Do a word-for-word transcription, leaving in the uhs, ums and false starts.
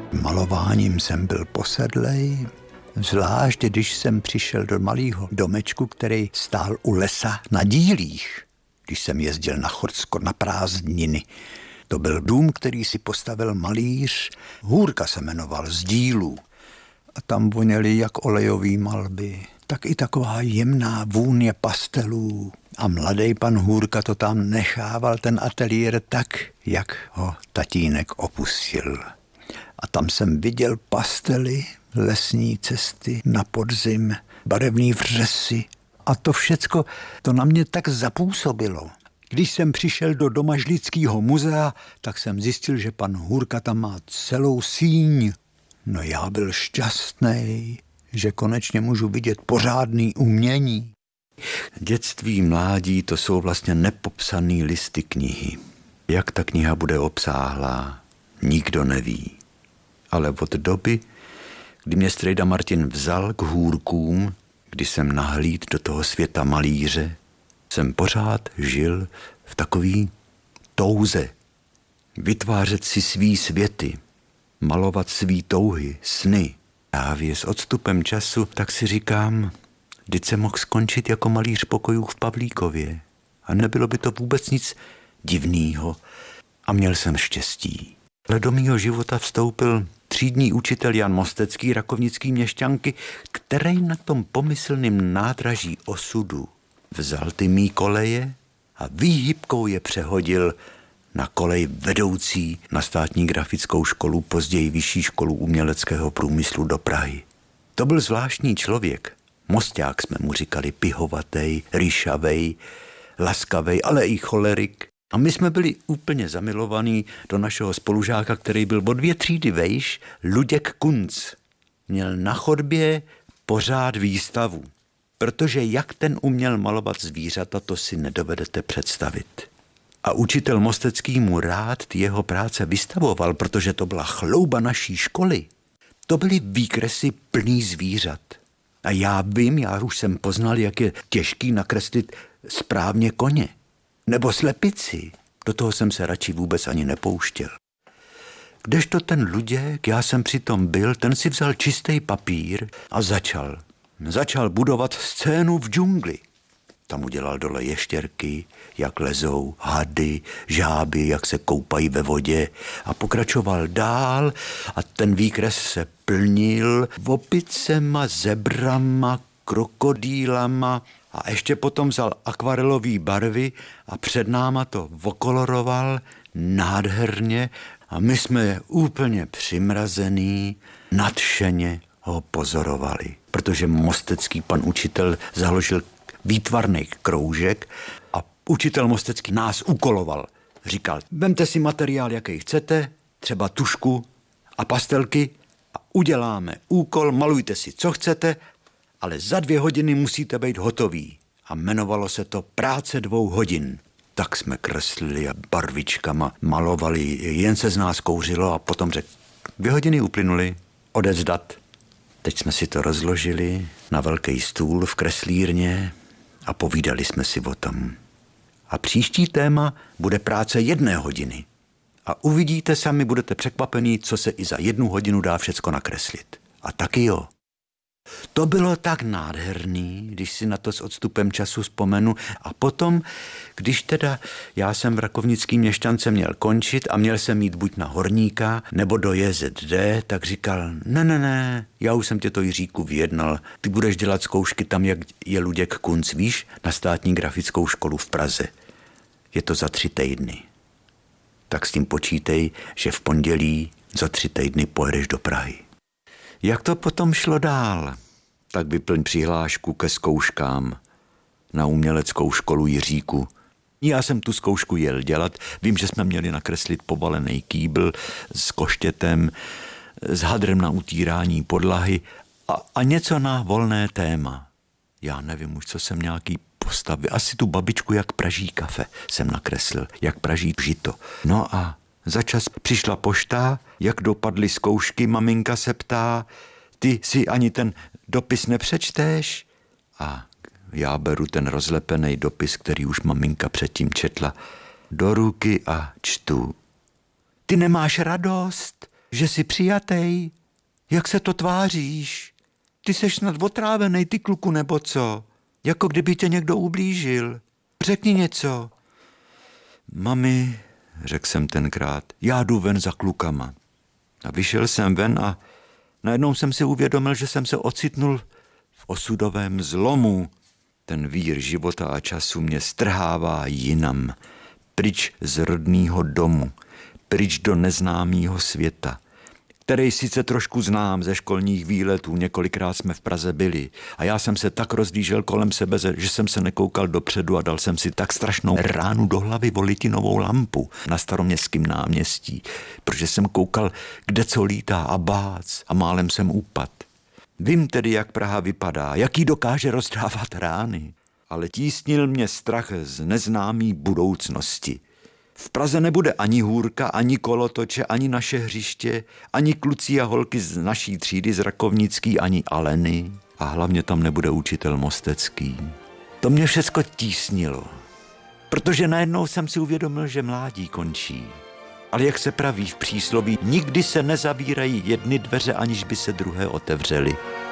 Malováním jsem byl posedlej, zvlášť když jsem přišel do malého domečku, který stál u lesa na Dílích, když jsem jezdil na Chorvatsko na prázdniny. To byl dům, který si postavil malíř, Hůrka se jmenoval, z Dílů. A tam voněly jak olejové malby, tak i taková jemná vůně pastelů. A mladý pan Hůrka to tam nechával, ten ateliér, tak, jak ho tatínek opustil. A tam jsem viděl pastely, lesní cesty na podzim, barevný vřesy. A to všecko, to na mě tak zapůsobilo. Když jsem přišel do Domažlického muzea, tak jsem zjistil, že pan Hůrka tam má celou síň. No já byl šťastný, že konečně můžu vidět pořádný umění. Dětství, mládí, to jsou vlastně nepopsaný listy knihy. Jak ta kniha bude obsáhlá, nikdo neví. Ale od doby, kdy mě strejda Martin vzal k Hůrkům, kdy jsem nahlíd do toho světa malíře, jsem pořád žil v takový touze. Vytvářet si svý světy, malovat svý touhy, sny. Právě s odstupem času tak si říkám, vždyť jsem mohl skončit jako malíř pokojů v Pavlíkově. A nebylo by to vůbec nic divného. A měl jsem štěstí. Ale do mýho života vstoupil třídní učitel Jan Mostecký, rakovnický měšťanky, který na tom pomyslným nádraží osudu vzal ty mý koleje a výhybkou je přehodil na kolej vedoucí na státní grafickou školu, později vyšší školu uměleckého průmyslu do Prahy. To byl zvláštní člověk. Mosťák jsme mu říkali, pihovatej, rýšavej, laskavej, ale i cholerik. A my jsme byli úplně zamilovaní do našeho spolužáka, který byl o dvě třídy vejš, Luděk Kunc. Měl na chodbě pořád výstavu, protože jak ten uměl malovat zvířata, to si nedovedete představit. A učitel Mostecký mu rád ty jeho práce vystavoval, protože to byla chlouba naší školy. To byly výkresy plný zvířat. A já vím, já už jsem poznal, jak je těžký nakreslit správně koně. Nebo slepici. Do toho jsem se radši vůbec ani nepouštěl. Kdežto ten Luděk, já jsem přitom byl, ten si vzal čistý papír a začal. Začal budovat scénu v džungli. Tam udělal dole ještěrky, jak lezou, hady, žáby, jak se koupají ve vodě a pokračoval dál a ten výkres se plnil opicema, zebrama, krokodýlama a ještě potom vzal akvarelové barvy a před náma to okoloroval nádherně a my jsme úplně přimrazený, nadšeně ho pozorovali, protože Mostecký pan učitel založil výtvarný kroužek a učitel Mostecký nás úkoloval. Říkal, vemte si materiál, jaký chcete, třeba tušku a pastelky a uděláme úkol, malujte si, co chcete, ale za dvě hodiny musíte být hotoví. A jmenovalo se to práce dvou hodin. Tak jsme kreslili a barvičkama malovali, jen se z nás kouřilo a potom řekl, dvě hodiny uplynuly, odevzdat. Teď jsme si to rozložili na velký stůl v kreslírně a povídali jsme si o tom. A příští téma bude práce jedné hodiny. A uvidíte sami, budete překvapení, co se i za jednu hodinu dá všecko nakreslit. A taky jo. To bylo tak nádherný, když si na to s odstupem času vzpomenu. A potom, když teda já jsem v rakovnickým měšťance měl končit a měl jsem jít buď na horníka nebo do J Z D, tak říkal, ne, ne, ne, já už jsem tě to, Jiříku, vyjednal. Ty budeš dělat zkoušky tam, jak je Luděk Kunc, víš, na státní grafickou školu v Praze. Je to za tři týdny. Tak s tím počítej, že v pondělí za tři týdny pojedeš do Prahy. Jak to potom šlo dál? Tak vyplň přihlášku ke zkouškám na uměleckou školu Jiříku. Já jsem tu zkoušku jel dělat. Vím, že jsme měli nakreslit povalený kýbl s koštětem, s hadrem na utírání podlahy a, a něco na volné téma. Já nevím už, co jsem nějaký postavil. Asi tu babičku, jak praží kafe, jsem nakreslil, jak praží žito. No a za čas přišla pošta, jak dopadly zkoušky, maminka se ptá, ty si ani ten dopis nepřečteš? A já beru ten rozlepený dopis, který už maminka předtím četla, do ruky a čtu. Ty nemáš radost? že jsi přijatej. Jak se to tváříš? Ty seš snad otrávenej, ty kluku, nebo co? Jako kdyby tě někdo ublížil. Řekni něco. Mami, řekl jsem tenkrát, já jdu ven za klukama. A vyšel jsem ven a najednou jsem si uvědomil, že jsem se ocitnul v osudovém zlomu. Ten vír života a času mě strhává jinam, pryč z rodného domu, pryč do neznámého světa, který sice trošku znám ze školních výletů, několikrát jsme v Praze byli a já jsem se tak rozdížel kolem sebe, že jsem se nekoukal dopředu a dal jsem si tak strašnou ránu do hlavy o litinovou lampu na Staroměstském náměstí, protože jsem koukal, kde co lítá a bác a málem jsem upad. Vím tedy, jak Praha vypadá, jaký dokáže rozdávat rány, ale tísnil mě strach z neznámý budoucnosti. V Praze nebude ani hůrka, ani kolotoče, ani naše hřiště, ani kluci a holky z naší třídy z Rakovnický, ani Aleny a hlavně tam nebude učitel Mostecký. To mě všecko tísnilo, protože najednou jsem si uvědomil, že mládí končí. Ale jak se praví v přísloví, nikdy se nezavírají jedny dveře, aniž by se druhé otevřely.